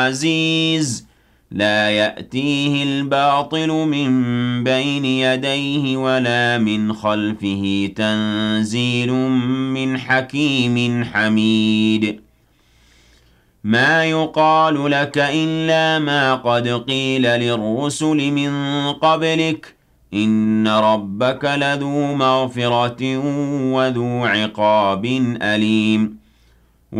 عزيز لا يأتيه الباطل من بين يديه ولا من خلفه تنزيل من حكيم حميد ما يقال لك إلا ما قد قيل للرسل من قبلك إن ربك لذو مغفرة وذو عقاب أليم